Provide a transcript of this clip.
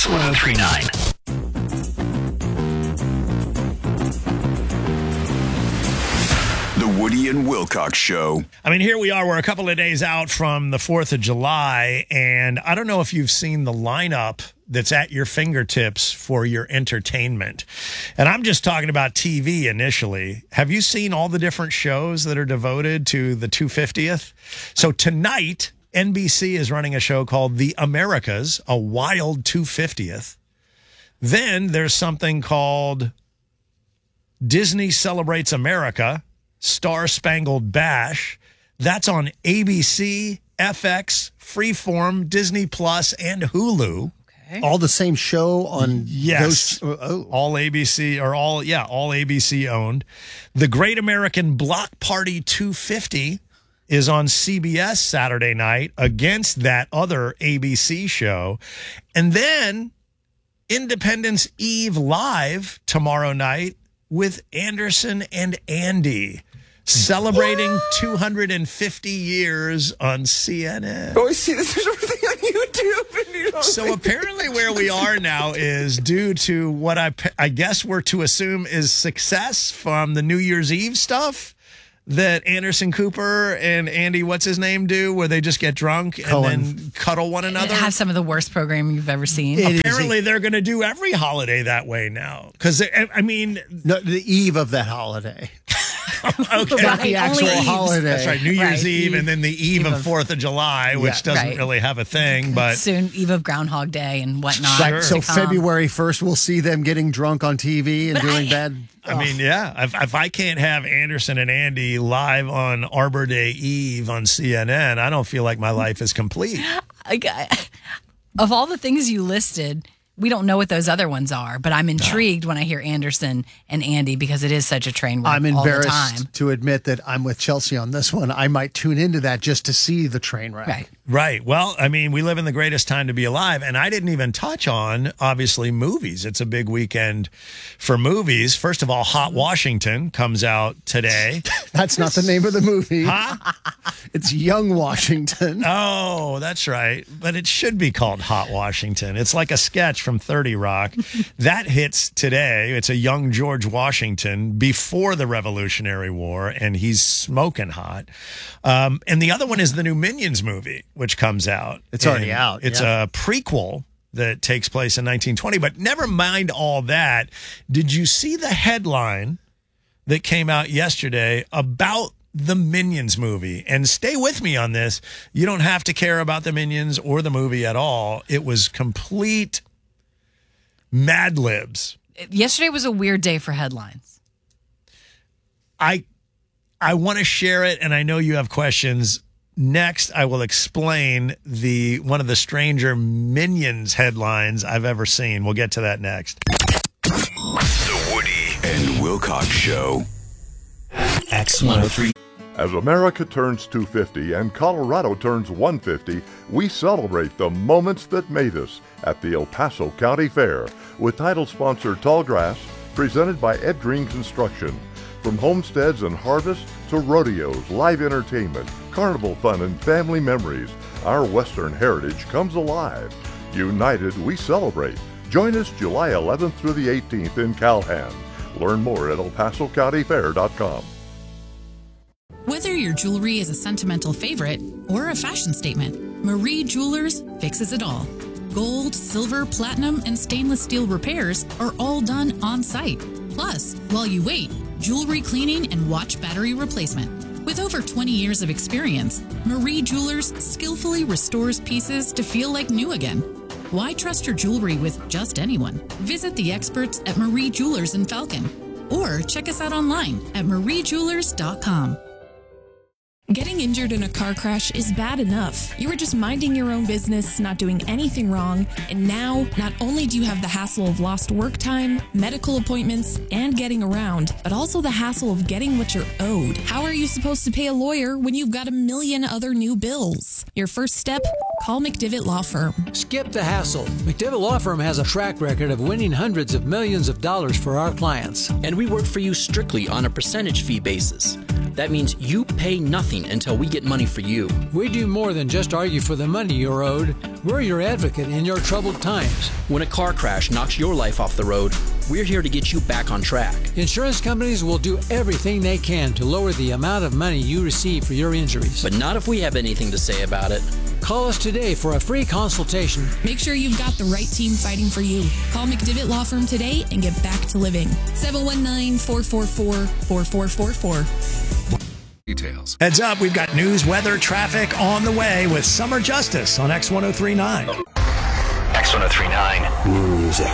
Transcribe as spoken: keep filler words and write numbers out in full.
X ten thirty-nine. The Woody and Wilcox Show. I mean, here we are. We're a couple of days out from the fourth of July, and I don't know if you've seen the lineup that's at your fingertips for your entertainment. And I'm just talking about T V initially. Have you seen all the different shows that are devoted to the two hundred fiftieth? So tonight, N B C is running a show called The Americas, a wild two hundred fiftieth. Then there's something called Disney Celebrates America, Star Spangled Bash. That's on A B C, F X, Freeform, Disney Plus, and Hulu. All the same show on yes, those, oh. all A B C or all yeah, all A B C owned. The Great American Block Party two hundred fifty is on C B S Saturday night against that other A B C show, and then Independence Eve live tomorrow night with Anderson and Andy. Celebrating what? two hundred fifty years on C N N. Oh, I see this is everything on YouTube. And you don't so apparently where we are now is due to what I, I guess we're to assume is success from the New Year's Eve stuff that Anderson Cooper and Andy, what's his name, do, where they just get drunk and Cohen. then cuddle one another. Have some of the worst programming you've ever seen. It Apparently is a- they're going to do every holiday that way now. Because, I mean... No, the eve of that holiday. Okay. Not the actual Only Eves. holiday. That's right. New Year's Right. Eve and then the eve, Eve of of- fourth of July, which Yeah. doesn't Right. really have a thing, but... Soon, Eve of Groundhog Day and whatnot. Right, Sure. so to come. February first, we'll see them getting drunk on T V and But doing I- bad. I mean, yeah, if, if I can't have Anderson and Andy live on Arbor Day Eve on C N N, I don't feel like my life is complete. I- I- Of all the things you listed, we don't know what those other ones are, but I'm intrigued when I hear Anderson and Andy because it is such a train wreck I'm all the time. embarrassed to admit that I'm with Chelsea on this one. I might tune into that just to see the train wreck. Right. Right. Well, I mean, we live in the greatest time to be alive. And I didn't even touch on, obviously, movies. It's a big weekend for movies. First of all, Hot Washington comes out today. That's not the name of the movie. Huh? It's Young Washington. Oh, that's right. But it should be called Hot Washington. It's like a sketch from thirty Rock. That hits today. It's a young George Washington before the Revolutionary War, and he's smoking hot. Um, and the other one is the new Minions movie, which comes out. It's already And out, It's yeah. a prequel that takes place in nineteen twenty. But never mind all that. Did you see the headline that came out yesterday about the Minions movie? And stay with me on this. You don't have to care about the Minions or the movie at all. It was complete Mad Libs. Yesterday was a weird day for headlines. I I want to share it, and I know you have questions. Next, I will explain the one of the stranger Minions headlines I've ever seen. We'll get to that next. The Woody and Wilcox Show. X one oh three. As America turns two hundred fifty and Colorado turns one hundred fifty, we celebrate the moments that made us at the El Paso County Fair with title sponsor Tallgrass, presented by Ed Green Construction. From homesteads and harvests to rodeos, live entertainment, carnival fun, and family memories, our Western heritage comes alive. United, we celebrate. Join us July eleventh through the eighteenth in Calhan. Learn more at el paso county fair dot com. Whether your jewelry is a sentimental favorite or a fashion statement, Marie Jewelers fixes it all. Gold, silver, platinum, and stainless steel repairs are all done on site. Plus, while you wait, jewelry cleaning and watch battery replacement. With over twenty years of experience, Marie Jewelers skillfully restores pieces to feel like new again. Why trust your jewelry with just anyone? Visit the experts at Marie Jewelers in Falcon or check us out online at marie jewelers dot com. Getting injured in a car crash is bad enough. You were just minding your own business, not doing anything wrong, and now not only do you have the hassle of lost work time, medical appointments, and getting around, but also the hassle of getting what you're owed. How are you supposed to pay a lawyer when you've got a million other new bills? Your first step? Call McDivitt Law Firm. Skip the hassle. McDivitt Law Firm has a track record of winning hundreds of millions of dollars for our clients. And we work for you strictly on a percentage fee basis. That means you pay nothing until we get money for you. We do more than just argue for the money you're owed. We're your advocate in your troubled times. When a car crash knocks your life off the road, we're here to get you back on track. Insurance companies will do everything they can to lower the amount of money you receive for your injuries. But not if we have anything to say about it. Call us today for a free consultation. Make sure you've got the right team fighting for you. Call McDivitt Law Firm today and get back to living. seven one nine, four four four, four four four four. Details. Heads up, we've got news, weather, traffic on the way with Summer Justice on X ten thirty-nine. X ten thirty-nine. News.